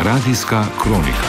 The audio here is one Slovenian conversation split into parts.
Radijska kronika.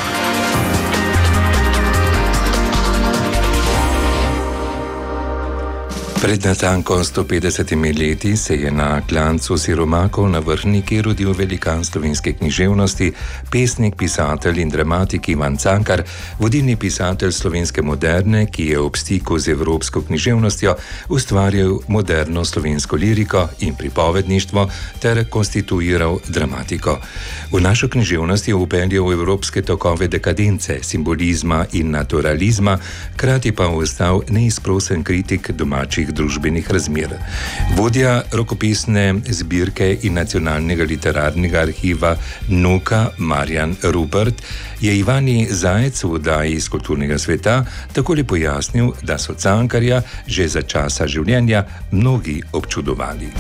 Pred natanko 150 leti se je na klancu siromakov na Vrhniki rodil velikan slovenske književnosti, pesnik, pisatelj in dramatik Ivan Cankar, vodilni pisatelj slovenske moderne, ki je ob stiku z evropsko književnostjo ustvarjal moderno slovensko liriko in pripovedništvo ter konstituiral dramatiko. V našo književnost je upeljal evropske tokove dekadence, simbolizma in naturalizma, krati pa ostal neizprosen kritik domačih družbenih razmer. Vodja rokopisne zbirke in nacionalnega literarnega arhiva NUK-a Marjan Rupert je Ivani Zajec v oddaji iz kulturnega sveta takole pojasnil, da so Cankarja že za časa življenja mnogi občudovali.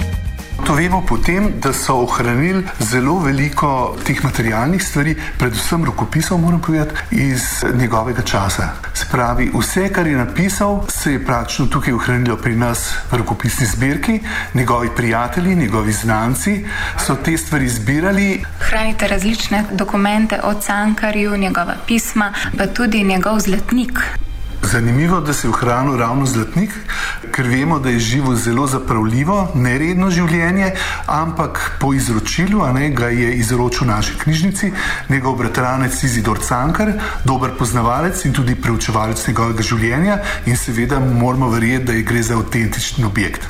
To vemo potem, da so ohranili zelo veliko teh materialnih stvari, predvsem rokopisov, moram povedati, iz njegovega časa. Se pravi, vse, kar je napisal, se je praktično tukaj ohranilo pri nas v rokopisni zbirki. Njegovi prijatelji, njegovi znanci so te stvari zbirali. Hranite različne dokumente o Cankarju, njegova pisma, pa tudi njegov zlatnik. Zanimivo, da se je ohranil ravno zlatnik, ker vemo, da je živo zelo zapravljivo, neredno življenje, ampak po izročilu, ga je izročil naši knjižnici, njegov bratranec Izidor Cankar, dober poznavalec in tudi preučevalec njegovega življenja, in seveda moramo verjeti, da gre za avtentičen objekt.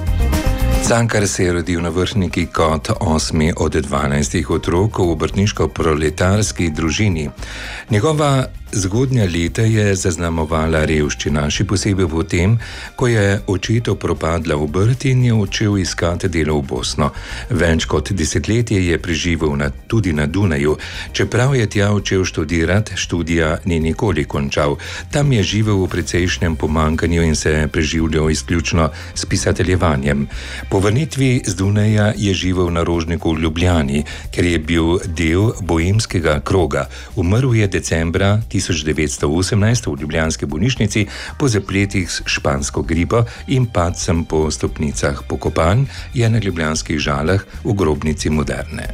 Cankar se je rodil na Vrhniki kot 8. od 12 otrok v obrtniško-proletarski družini. Njegova zgodnja leta je zaznamovala revščina, še posebej v tem, ko je očetu propadla obrt in je odšel iskati delo v Bosno. Več kot desetletje je preživel tudi na Dunaju. Čeprav je tja odšel študirati, študija ni nikoli končal. Tam je živel v precejšnjem pomanjkanju in se preživljal izključno s pisateljevanjem. Po vrnitvi z Dunaja je živel na Rožniku v Ljubljani, ker je bil del boemskega kroga. Umrl je decembra 1918 v ljubljanski bolnišnici po zapletih s špansko gripo in padcem po stopnicah pokopan, je na ljubljanskih Žalah v grobnici Moderne.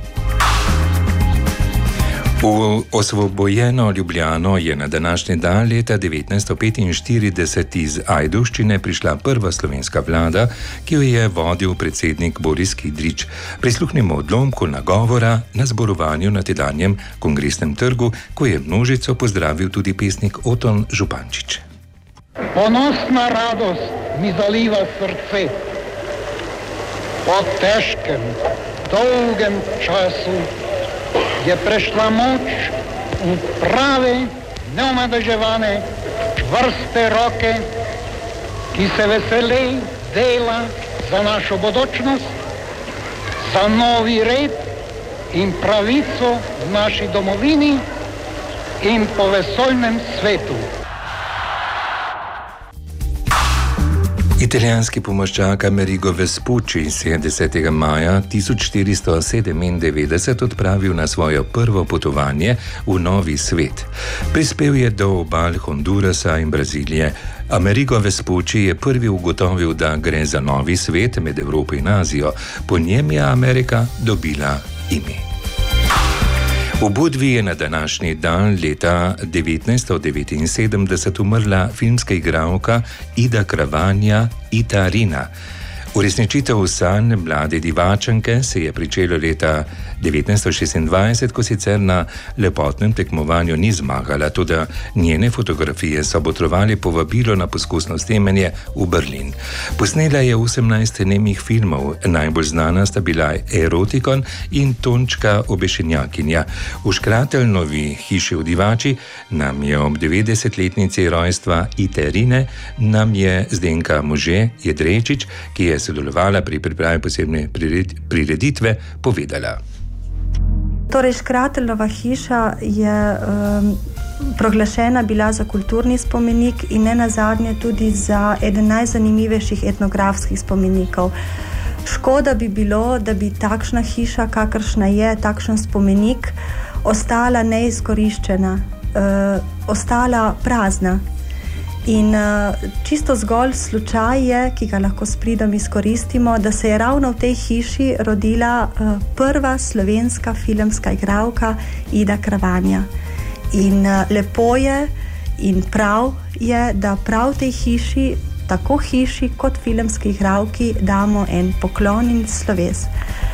V osvobojeno Ljubljano je na današnji dan leta 1945 iz Ajdovščine prišla prva slovenska vlada, ki jo je vodil predsednik Boris Kidrič. Prisluhnimo odlomku nagovora na zborovanju na tedanjem Kongresnem trgu, ko je množico pozdravil tudi pesnik Oton Župančič. Ponosna radost mi zaliva srce. Po težkem, dolgem času je prešla moč v prave, neomadeževane, čvrste roke, ki se veseli dela za našo bodočnost, za novi red in pravico v naši domovini in po vesoljnem svetu. Italijanski pomorščak Amerigo Vespucci se je 10. maja 1497 odpravil na svoje prvo potovanje v novi svet. Prispel je do obal Hondurasa in Brazilije. Amerigo Vespucci je prvi ugotovil, da gre za novi svet med Evropo in Azijo. Po njem je Amerika dobila ime. V Budvi je na današnji dan leta 1979 umrla filmska igralka Ida Kravanja Ita Rina. Uresničitev sanj mlade divačanke se je pričelo leta 1926, ko sicer na lepotnem tekmovanju ni zmagala, tudi njene fotografije so botrovali povabilo na poskusno snemenje v Berlin. Posnela je 18 nemih filmov, najbolj znana sta bila Erotikon in Tončka obešenjakinja. V Škratelnovi hiši v Divači nam je ob 90-letnici rojstva Ite Rine nam je Zdenka Može Jedrečič, ki je sodelovala pri pripravi posebne prireditve, povedala. Torej, Škratelnova hiša je proglašena bila za kulturni spomenik in ne nazadnje tudi za eden najzanimivejših etnografskih spomenikov. Škoda bi bilo, da bi takšna hiša, kakršna je, takšen spomenik, ostala neizkoriščena, ostala prazna. In čisto zgolj slučaj je, ki ga lahko s pridom izkoristimo, da se je ravno v tej hiši rodila prva slovenska filmska igralka Ida Kravanja. In lepo je in prav je, da prav tej hiši, tako hiši kot filmski igralki, damo en poklon in sloves.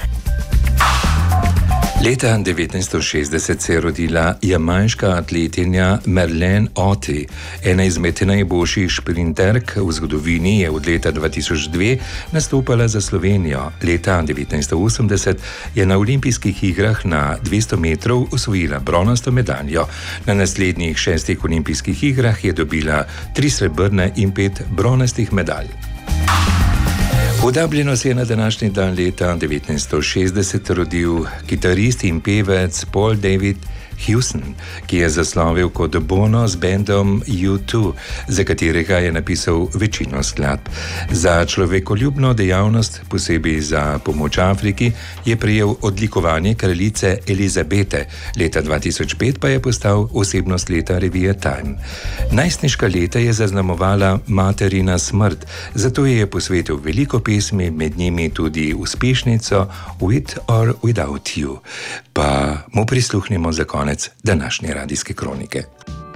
Leta 1960 se je rodila jamajška atletinja Marlene Ottey. Ena izmed najboljših šprinterk v zgodovini je od leta 2002 nastopala za Slovenijo. Leta 1980 je na olimpijskih igrah na 200 metrov osvojila bronasto medaljo. Na naslednjih 6 olimpijskih igrah je dobila 3 srebrne in 5 bronastih medalj. V Dublinu se je na današnji dan leta 1960 rodil kitarist in pevec Paul David Hewson, ki je zaslovil kot Bono z bendom U2, za katerega je napisal večino skladb. Za človekoljubno dejavnost, posebej za pomoč Afriki, je prejel odlikovanje kraljice Elizabete. Leta 2005 pa je postal osebnost leta revije Time. Najstniška leta je zaznamovala materina smrt, zato je posvetil veliko pesmi, med njimi tudi uspešnico With or Without You. Pa mu prisluhnimo za konec današnje radijske kronike.